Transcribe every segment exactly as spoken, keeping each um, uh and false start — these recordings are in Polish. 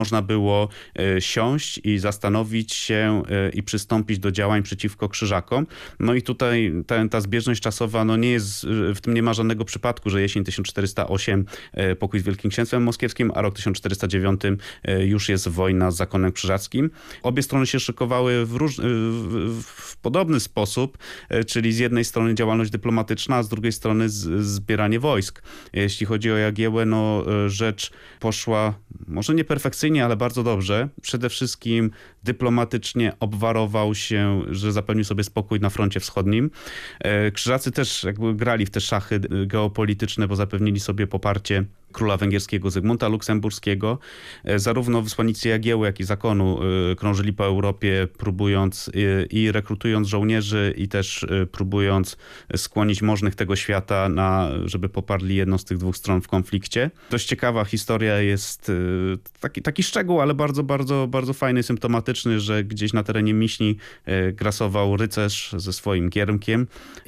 można było siąść i zastanowić się i przystąpić do działań przeciwko Krzyżakom. No i tutaj ta, ta zbieżność czasowa, no nie jest, w tym nie ma żadnego przypadku, że jesień tysiąc czterysta osiem pokój z Wielkim Księstwem Moskiewskim, a rok tysiąc czterysta dziewięć już jest wojna z zakonem krzyżackim. Obie strony się szykowały w, róż, w, w podobny sposób, czyli z jednej strony działalność dyplomatyczna, a z drugiej strony z, zbieranie wojsk. Jeśli chodzi o Jagiełłę, no rzecz poszła może nie perfekcyjnie, ale bardzo dobrze. Przede wszystkim dyplomatycznie obwarował się, że zapewnił sobie spokój na froncie wschodnim. Krzyżacy też jakby grali w te szachy geopolityczne, bo zapewnili sobie poparcie króla węgierskiego Zygmunta Luksemburskiego. Zarówno wysłannicy Jagiełły, jak i zakonu krążyli po Europie, próbując i rekrutując żołnierzy i też próbując skłonić możnych tego świata, na, żeby poparli jedną z tych dwóch stron w konflikcie. Dość ciekawa historia jest, taki, taki szczegół, ale bardzo, bardzo, bardzo fajny, symptomatyczny, że gdzieś na terenie Miśni grasował rycerz ze swoim giermkiem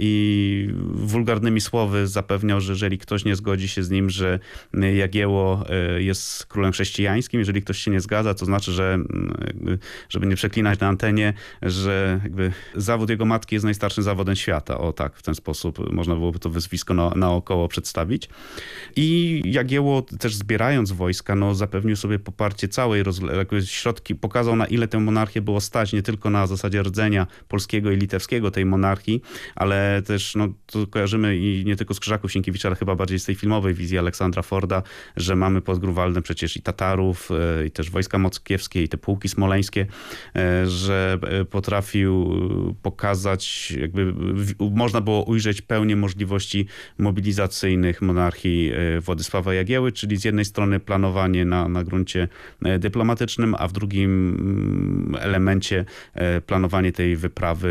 i wulgarnymi słowy zapewniał, że jeżeli ktoś nie zgodzi się z nim, że Jagiełło jest królem chrześcijańskim. Jeżeli ktoś się nie zgadza, to znaczy, że jakby, żeby nie przeklinać na antenie, że jakby zawód jego matki jest najstarszym zawodem świata. O tak, w ten sposób można byłoby to wyzwisko na, naokoło przedstawić. I Jagiełło też zbierając wojska, no, zapewnił sobie poparcie całej rozle- środki, pokazał na ile tę monarchię było stać, nie tylko na zasadzie rdzenia polskiego i litewskiego tej monarchii, ale też no, to kojarzymy i nie tylko z Krzyżaków Sienkiewicza, ale chyba bardziej z tej filmowej wizji Aleksandra Forda, że mamy pod Grunwaldem przecież i Tatarów, i też wojska moskiewskie, i te pułki smoleńskie, że potrafił pokazać, jakby można było ujrzeć pełnię możliwości mobilizacyjnych monarchii Władysława Jagiełły, czyli z jednej strony planowanie na, na gruncie dyplomatycznym, a w drugim elemencie planowanie tej wyprawy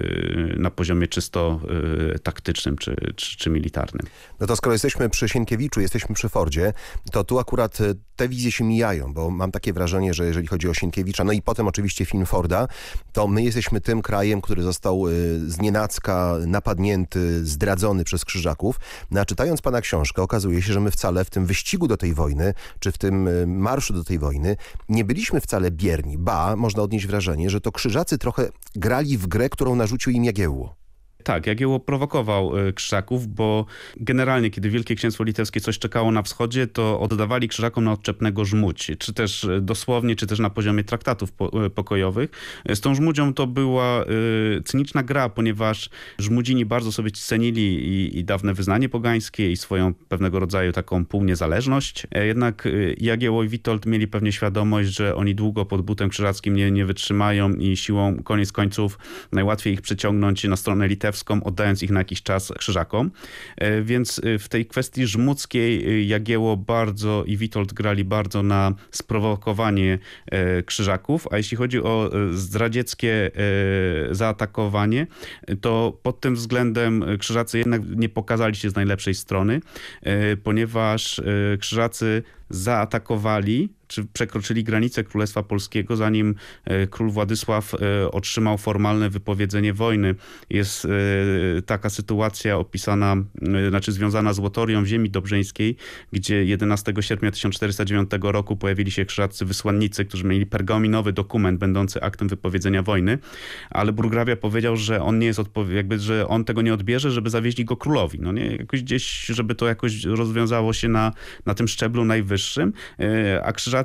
na poziomie czysto taktycznym czy, czy, czy militarnym. No to skoro jesteśmy przy Sienkiewiczu, jesteśmy przy Fordzie, to tu akurat te wizje się mijają, bo mam takie wrażenie, że jeżeli chodzi o Sienkiewicza, no i potem oczywiście film Forda, to my jesteśmy tym krajem, który został znienacka napadnięty, zdradzony przez Krzyżaków. No a czytając pana książkę, okazuje się, że my wcale w tym wyścigu do tej wojny, czy w tym marszu do tej wojny, nie byliśmy wcale bierni. Ba, można odnieść wrażenie, że to Krzyżacy trochę grali w grę, którą narzucił im Jagiełło. Tak, Jagiełło prowokował Krzyżaków, bo generalnie, kiedy Wielkie Księstwo Litewskie coś czekało na wschodzie, to oddawali Krzyżakom na odczepnego żmudź, czy też dosłownie, czy też na poziomie traktatów pokojowych. Z tą żmudzią to była cyniczna gra, ponieważ żmudzini bardzo sobie cenili i, i dawne wyznanie pogańskie, i swoją pewnego rodzaju taką półniezależność. Jednak Jagiełło i Witold mieli pewnie świadomość, że oni długo pod butem krzyżackim nie, nie wytrzymają i siłą koniec końców najłatwiej ich przyciągnąć na stronę litewską, oddając ich na jakiś czas Krzyżakom. Więc w tej kwestii żmudzkiej Jagiełło bardzo i Witold grali bardzo na sprowokowanie Krzyżaków, a jeśli chodzi o zdradzieckie zaatakowanie, to pod tym względem Krzyżacy jednak nie pokazali się z najlepszej strony, ponieważ Krzyżacy zaatakowali, czy przekroczyli granicę Królestwa Polskiego, zanim król Władysław otrzymał formalne wypowiedzenie wojny. Jest taka sytuacja opisana, znaczy związana z Łotorią w ziemi dobrzeńskiej, gdzie jedenastego sierpnia tysiąc czterysta dziewiątego roku pojawili się krzyżaccy wysłannicy, którzy mieli pergaminowy dokument będący aktem wypowiedzenia wojny, ale burgrabia powiedział, że on nie jest odpowie- jakby, że on tego nie odbierze, żeby zawieźli go królowi. No nie, jakoś gdzieś, żeby to jakoś rozwiązało się na, na tym szczeblu najwyższym, a krzyżacy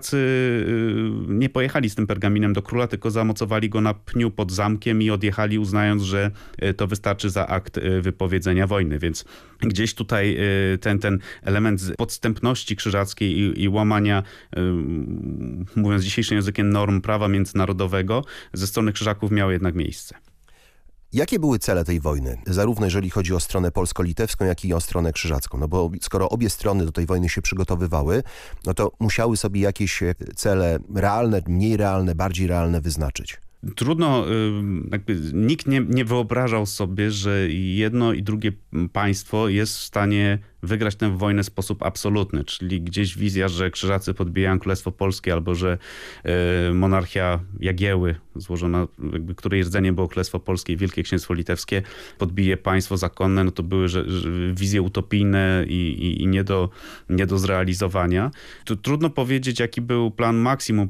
nie pojechali z tym pergaminem do króla, tylko zamocowali go na pniu pod zamkiem i odjechali, uznając, że to wystarczy za akt wypowiedzenia wojny. Więc gdzieś tutaj ten, ten element podstępności krzyżackiej i, i łamania, mówiąc dzisiejszym językiem, norm prawa międzynarodowego ze strony krzyżaków miało jednak miejsce. Jakie były cele tej wojny? Zarówno jeżeli chodzi o stronę polsko-litewską, jak i o stronę krzyżacką. No bo skoro obie strony do tej wojny się przygotowywały, no to musiały sobie jakieś cele realne, mniej realne, bardziej realne wyznaczyć. Trudno, jakby nikt nie, nie wyobrażał sobie, że jedno i drugie państwo jest w stanie wygrać tę wojnę w sposób absolutny, czyli gdzieś wizja, że krzyżacy podbijają Królestwo Polskie albo że y, monarchia Jagiełły, złożona, jakby, której rdzeniem było Królestwo Polskie i Wielkie Księstwo Litewskie, podbije państwo zakonne, no to były że, że wizje utopijne i, i, i nie, do, nie do zrealizowania. Tu trudno powiedzieć, jaki był plan maksimum